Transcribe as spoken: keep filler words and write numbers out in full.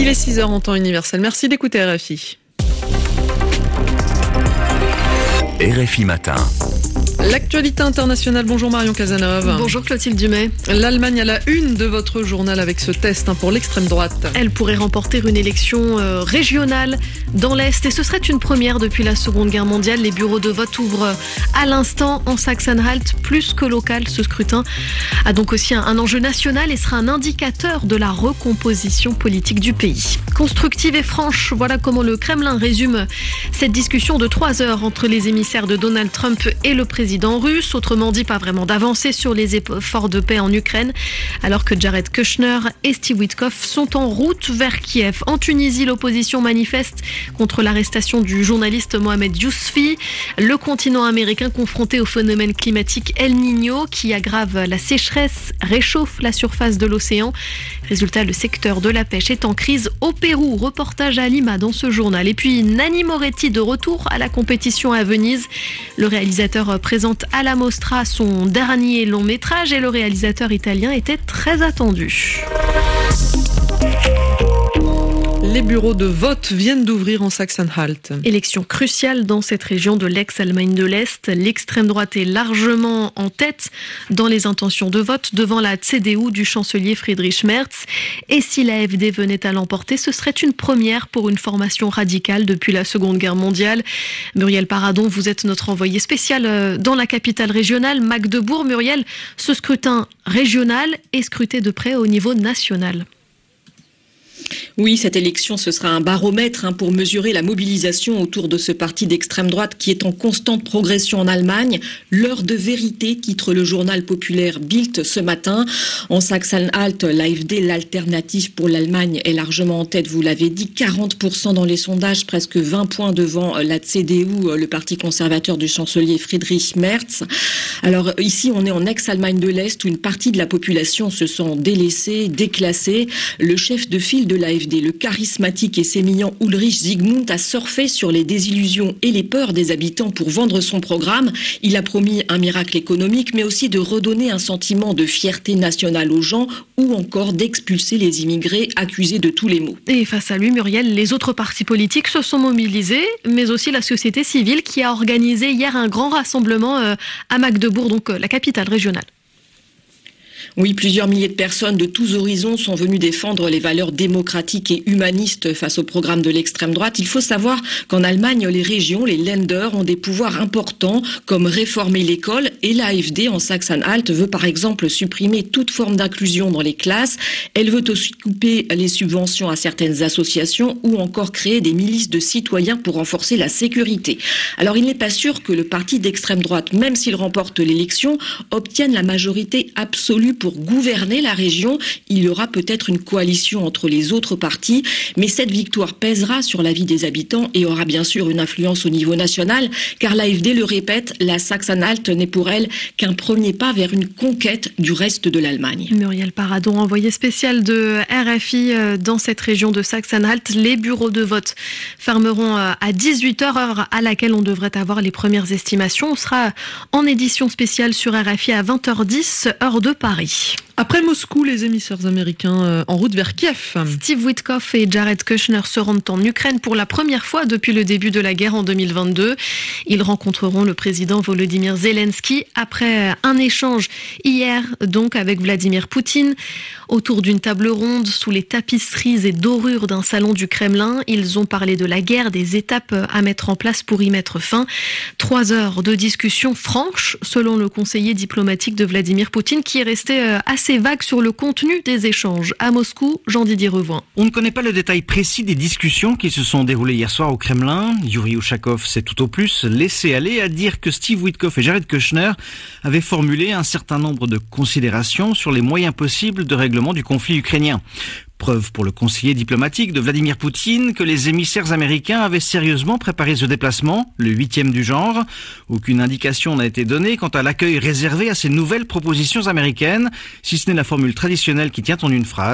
Il est six heures en temps universel. Merci d'écouter R F I. R F I Matin. L'actualité internationale. Bonjour Marion Cazeneuve. Bonjour Clotilde Dumais. L'Allemagne à la une de votre journal avec ce test hein, pour l'extrême droite. Elle pourrait remporter une élection euh, régionale dans l'Est et ce serait une première depuis la Seconde Guerre mondiale. Les bureaux de vote ouvrent à l'instant en Saxe-Anhalt, plus que local. Ce scrutin a donc aussi un, un enjeu national et sera un indicateur de la recomposition politique du pays. Constructive et franche, voilà comment le Kremlin résume cette discussion de trois heures entre les émissaires de Donald Trump et le président russe. Autrement dit, pas vraiment d'avancée sur les efforts de paix en Ukraine, alors que Jared Kushner et Steve Witkoff sont en route vers Kiev. En Tunisie, l'opposition manifeste contre l'arrestation du journaliste Mohamed Yousfi. Le continent américain confronté au phénomène climatique El Niño qui aggrave la sécheresse, réchauffe la surface de l'océan. Résultat, le secteur de la pêche est en crise au Pérou. Reportage à Lima dans ce journal. Et puis Nanni Moretti de retour à la compétition à Venise. Le réalisateur présente à la Mostra son dernier long métrage et le réalisateur italien était très attendu. Les bureaux de vote viennent d'ouvrir en Saxe-Anhalt. Élection cruciale dans cette région de l'ex-Allemagne de l'Est. L'extrême droite est largement en tête dans les intentions de vote devant la C D U du chancelier Friedrich Merz. Et si l'A F D venait à l'emporter, ce serait une première pour une formation radicale depuis la Seconde Guerre mondiale. Muriel Paradon, vous êtes notre envoyée spéciale dans la capitale régionale, Magdebourg. Muriel, ce scrutin régional est scruté de près au niveau national. Oui, cette élection, ce sera un baromètre hein, pour mesurer la mobilisation autour de ce parti d'extrême droite qui est en constante progression en Allemagne. L'heure de vérité, titre le journal populaire Bild ce matin. En Saxe-Anhalt, l'A F D, l'alternative pour l'Allemagne, est largement en tête, vous l'avez dit. quarante pour cent dans les sondages, presque vingt points devant la C D U, le parti conservateur du chancelier Friedrich Merz. Alors ici, on est en ex-Allemagne de l'Est où une partie de la population se sent délaissée, déclassée. Le chef de file de l'A F D, le charismatique et sémillant Ulrich Zygmunt, a surfé sur les désillusions et les peurs des habitants pour vendre son programme. Il a promis un miracle économique, mais aussi de redonner un sentiment de fierté nationale aux gens ou encore d'expulser les immigrés accusés de tous les maux. Et face à lui, Muriel, les autres partis politiques se sont mobilisés, mais aussi la société civile qui a organisé hier un grand rassemblement à Magdebourg, donc la capitale régionale. Oui, plusieurs milliers de personnes de tous horizons sont venues défendre les valeurs démocratiques et humanistes face au programme de l'extrême droite. Il faut savoir qu'en Allemagne, les régions, les Länder, ont des pouvoirs importants comme réformer l'école et l'A F D en Saxe-Anhalt veut par exemple supprimer toute forme d'inclusion dans les classes. Elle veut aussi couper les subventions à certaines associations ou encore créer des milices de citoyens pour renforcer la sécurité. Alors il n'est pas sûr que le parti d'extrême droite, même s'il remporte l'élection, obtienne la majorité absolue pour Pour gouverner la région. Il y aura peut-être une coalition entre les autres partis, mais cette victoire pèsera sur la vie des habitants et aura bien sûr une influence au niveau national, car l'A F D le répète, la Saxe-Anhalt n'est pour elle qu'un premier pas vers une conquête du reste de l'Allemagne. Muriel Paradon, envoyée spéciale de R F I dans cette région de Saxe-Anhalt. Les bureaux de vote fermeront à dix-huit heures, heure à laquelle on devrait avoir les premières estimations. On sera en édition spéciale sur R F I à vingt heures dix, heure de Paris. Après Moscou, les émissaires américains en route vers Kiev. Steve Witkoff et Jared Kushner se rendent en Ukraine pour la première fois depuis le début de la guerre en deux mille vingt-deux. Ils rencontreront le président Volodymyr Zelensky après un échange hier donc avec Vladimir Poutine. Autour d'une table ronde, sous les tapisseries et dorures d'un salon du Kremlin, ils ont parlé de la guerre, des étapes à mettre en place pour y mettre fin. Trois heures de discussion franche, selon le conseiller diplomatique de Vladimir Poutine, qui est resté assez vague sur le contenu des échanges. À Moscou, Jean-Didier Revoin. On ne connaît pas le détail précis des discussions qui se sont déroulées hier soir au Kremlin. Yuri Ushakov s'est tout au plus laissé aller à dire que Steve Witkoff et Jared Kushner avaient formulé un certain nombre de considérations sur les moyens possibles de règlement du conflit ukrainien. Preuve pour le conseiller diplomatique de Vladimir Poutine que les émissaires américains avaient sérieusement préparé ce déplacement, le huitième du genre. Aucune indication n'a été donnée quant à l'accueil réservé à ces nouvelles propositions américaines, si ce n'est la formule traditionnelle qui tient en une phrase.